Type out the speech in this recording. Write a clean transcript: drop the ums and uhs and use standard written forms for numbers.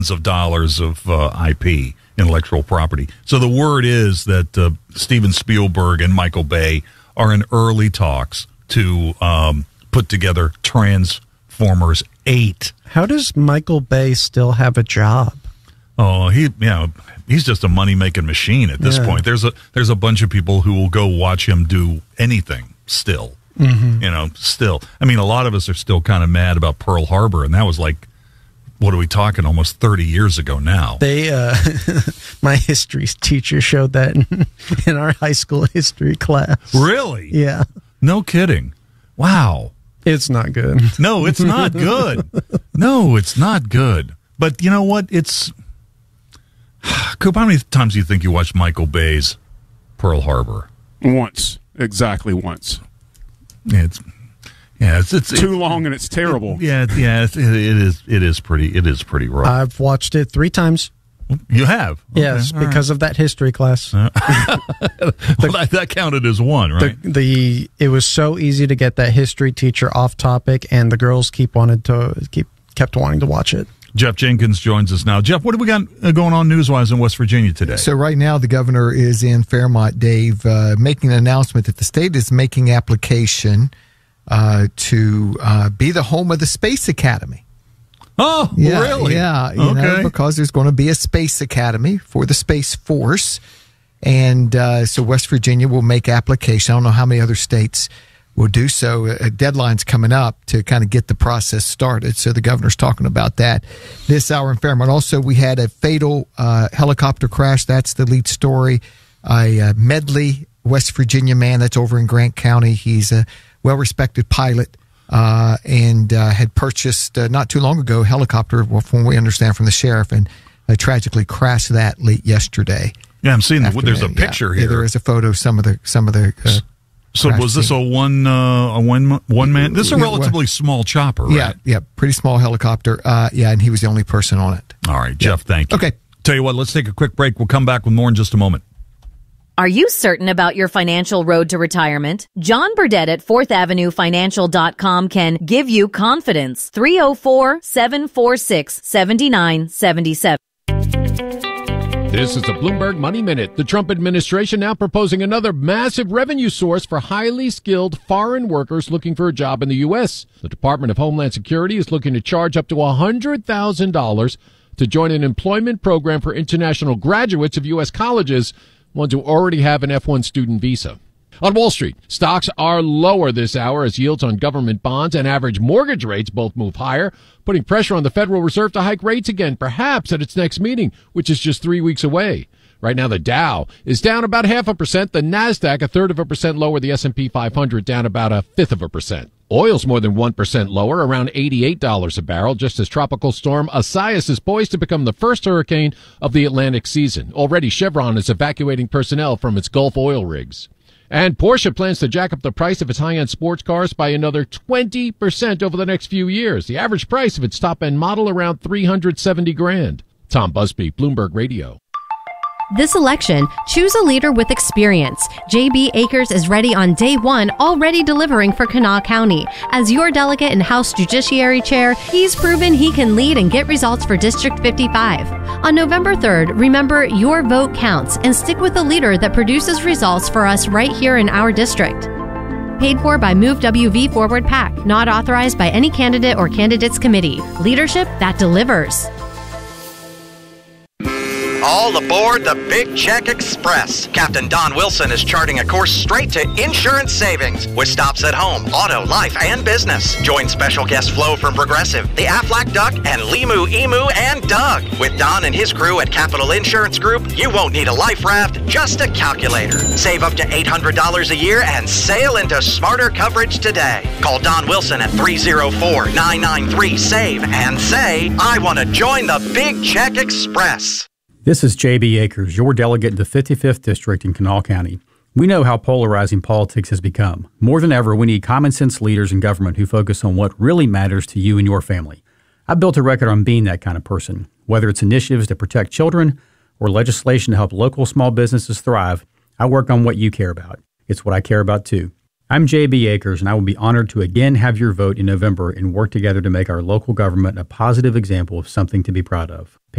of dollars of IP, intellectual property. So the word is that Steven Spielberg and Michael Bay are in early talks to put together Transformers 8. How does Michael Bay still have a job? Oh, he's just a money-making machine at this point. There's a bunch of people who will go watch him do anything still. Still. I mean, a lot of us are still kind of mad about Pearl Harbor, and that was like, what are we talking, almost 30 years ago now. They, my history teacher showed that in our high school history class. Really? Yeah. No kidding. Wow. It's not good. No, it's not good. No, it's not good. But you know what? Coop, how many times do you think you watched Michael Bay's Pearl Harbor? Once. Exactly once. It's too long and it's terrible. It is pretty rough. I've watched it 3 times. You have? Okay. Yes, because of that history class. That counted as one, right? It was so easy to get that history teacher off topic, and the girls kept wanting to watch it. Jeff Jenkins joins us now. Jeff, what have we got going on news-wise in West Virginia today? So right now, the governor is in Fairmont, Dave, making an announcement that the state is making application to be the home of the Space Academy. Oh, really? Yeah, because there's going to be a Space Academy for the Space Force. And so West Virginia will make application. I don't know how many other states will do so. A deadline's coming up to kind of get the process started. So the governor's talking about that this hour in Fairmont. Also, we had a fatal helicopter crash. That's the lead story. A Medley, West Virginia man that's over in Grant County. He's a well-respected pilot and had purchased not too long ago a helicopter, from what we understand from the sheriff, and tragically crashed that late yesterday. Yeah, I'm seeing there's a picture here. Yeah, there is a photo of some of the So was this a one man? This is a relatively small chopper, right? Yeah, pretty small helicopter. And he was the only person on it. All right, Jeff, thank you. Okay. Tell you what, let's take a quick break. We'll come back with more in just a moment. Are you certain about your financial road to retirement? John Burdett at 4thAvenueFinancial.com can give you confidence. 304-746-7977. This is the Bloomberg Money Minute. The Trump administration now proposing another massive revenue source for highly skilled foreign workers looking for a job in the U.S. The Department of Homeland Security is looking to charge up to $100,000 to join an employment program for international graduates of U.S. colleges, ones who already have an F-1 student visa. On Wall Street, stocks are lower this hour as yields on government bonds and average mortgage rates both move higher, putting pressure on the Federal Reserve to hike rates again, perhaps at its next meeting, which is just 3 weeks away. Right now, the Dow is down about 0.5%, the NASDAQ 0.33% lower, the S&P 500 down about 0.5%. Oil's more than 1% lower, around $88 a barrel, just as Tropical Storm Isaias is poised to become the first hurricane of the Atlantic season. Already, Chevron is evacuating personnel from its Gulf oil rigs. And Porsche plans to jack up the price of its high-end sports cars by another 20% over the next few years. The average price of its top-end model around $370,000. Tom Busby, Bloomberg Radio. This election, choose a leader with experience. J.B. Akers is ready on day one, already delivering for Kanawha County. As your delegate and House Judiciary Chair, he's proven he can lead and get results for District 55. On November 3rd, remember your vote counts and stick with a leader that produces results for us right here in our district. Paid for by Move WV Forward PAC, not authorized by any candidate or candidates committee. Leadership that delivers. All aboard the Big Check Express. Captain Don Wilson is charting a course straight to insurance savings with stops at home, auto, life, and business. Join special guest Flo from Progressive, the Aflac Duck, and Limu, Emu, and Doug. With Don and his crew at Capital Insurance Group, you won't need a life raft, just a calculator. Save up to $800 a year and sail into smarter coverage today. Call Don Wilson at 304-993-SAVE and say, I want to join the Big Check Express. This is J.B. Akers, your delegate in the 55th District in Kanawha County. We know how polarizing politics has become. More than ever, we need common-sense leaders in government who focus on what really matters to you and your family. I've built a record on being that kind of person. Whether it's initiatives to protect children or legislation to help local small businesses thrive, I work on what you care about. It's what I care about, too. I'm J.B. Akers, and I will be honored to again have your vote in November and work together to make our local government a positive example of something to be proud of.